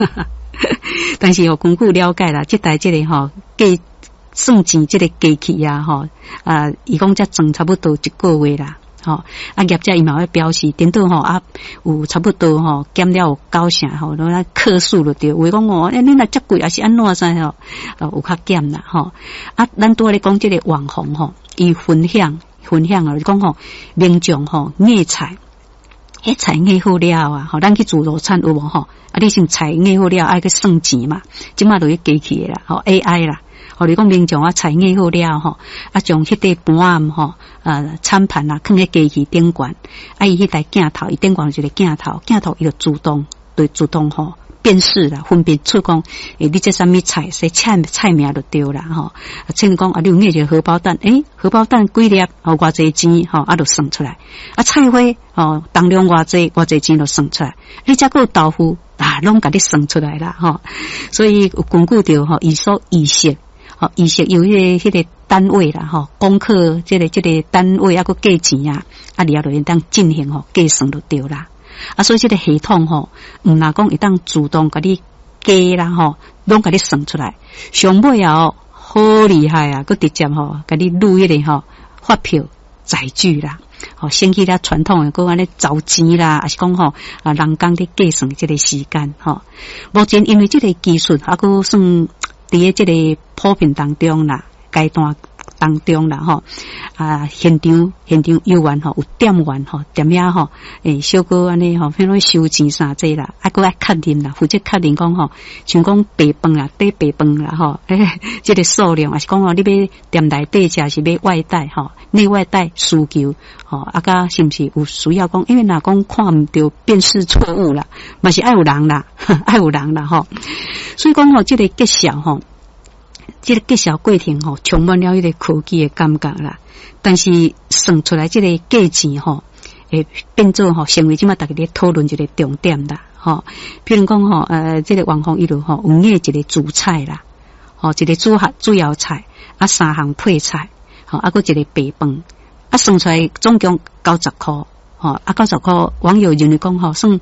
但是根据了解啦，这台这个计算钱这个机器啊伊讲才装差不多1个月啦。业者伊嘛会表示，顶多有差不多减了有9成然后克数就对。为讲你若遮贵也是安怎噻有较减啦咱拄仔咧讲这个网红伊分享就讲民众硬菜。迄菜硬好了啊，咱去自助餐有无你先菜硬好了，爱去算钱嘛，即马就去机器啦，AI 啦，你讲民众菜硬好了将迄块盘餐盘放喺机器顶管，伊迄台镜头，伊顶管一个镜头伊就自动辨识啦，分辨出讲你这啥物菜，说菜名就对啦像讲你有硬一个荷包蛋，荷包蛋几粒偌济钱就算出来，菜花当量偌济钱就算出来，你才个豆腐拢甲你算出来啦所以有根据着伊所意识有迄个单位啦功课这个单位个计钱你也就会当进行计算就对啦。所以这个系统毋若讲会当自动甲你加啦拢甲你算出来，上尾好厉害啊，佮直接甲你录迄个发票载具啦，先去了传统的，佮安尼找钱啦，还是讲人工咧计算这个时间目前因为这个技术佮算伫咧这个普遍当中啦，阶段当中啦现场有员有店员店遐小哥安尼譬如收钱啥这啦，佮爱确认啦，负责确认讲像讲白饭啦，底白饭啦这个数量，还是讲你要店内底食是要外带内外带需求甲是毋是有需要讲，因为若讲看毋到辨识错误啦，嘛是爱有人啦所以讲这个结效这个计销过程充满了迄个科技的感觉啦，但是算出来这个价钱会变做成为即马大家咧讨论一个重点啦比如讲这个网红伊就有硬一个主菜啦一个主要菜3项配菜佮一个白饭算出来总共90块90块网友认为讲算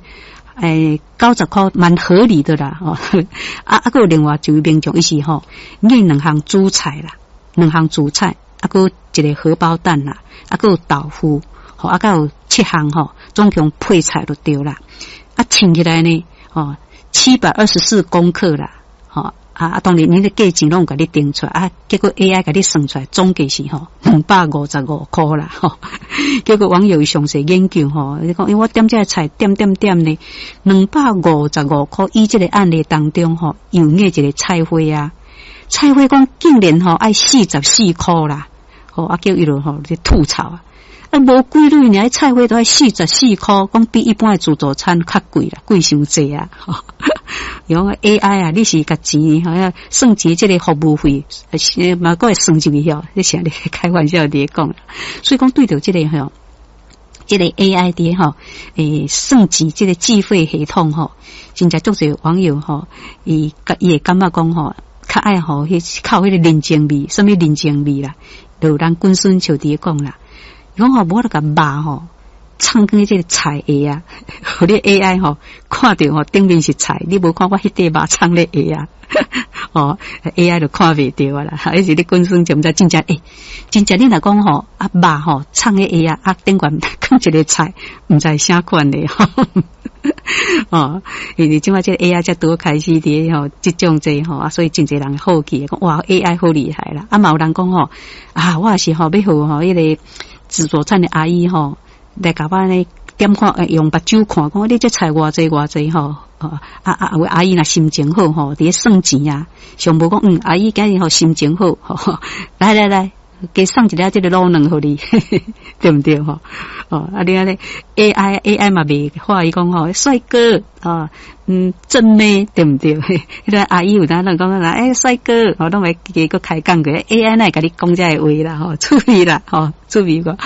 90块蛮合理的啦还有另外一位民众伊是硬2项主菜啦，2项主菜还有一个荷包蛋啦，还有豆腐还有7项总共配菜就对啦称起来呢724公克啦当然你的价钱拢甲你定出来结果 AI 甲你算出来总计是255块啦结果网友详细研究你讲因为我点这个菜点呢255块，以这个案例当中有硬一个菜花菜花讲竟然爱44块啦叫伊就吐槽无规律呢，菜花都要44块，讲比一般的自助餐较贵啦，贵伤济用 AI 你是甲钱算钱这个服务费，嘛个会算入去你是咧开玩笑伫讲，所以讲对着这个这个 AI 伫算钱这个计费系统真正足侪网友伊会感觉讲较爱靠迄个人情味，什么人情味啦，就咱滚孙像伫讲啦。讲无得甲肉藏去这个菜叶互你 AI 看到顶面是菜，你无看我迄块肉藏咧叶AI 就看袂到啦。还是你滚孙就毋知真正真正你若讲肉藏咧叶顶管放一个菜，毋知啥款咧因为即马这个 AI 才拄开始伫即种所以真侪人好奇讲哇 AI 好厉害啦嘛有人讲我也是要互迄个自助餐的阿姨来甲我呢点看用目睭看，讲你这菜偌济阿姨若心情好伫咧算钱上无讲阿姨今日心情好来加送一粒这个卤卵互你对不对你看咧 AI 嘛袂话伊讲帅哥正妹对不对迄个阿姨有当人讲啦帅哥拢会加个开讲个 AI 来甲你讲这个话啦趣味啦趣味个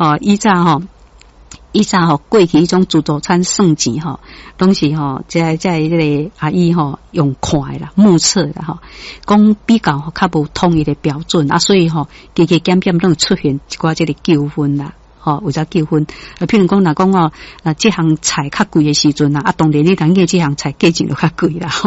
以前过去迄种自助餐算钱拢是在这个阿姨用看啦目测啦讲比较较无统一的标准所以加减拢出现一寡这个纠纷啦有才结婚。譬如讲若讲这项菜较贵的时阵啊，当然你当个这项菜价钱就较贵啦。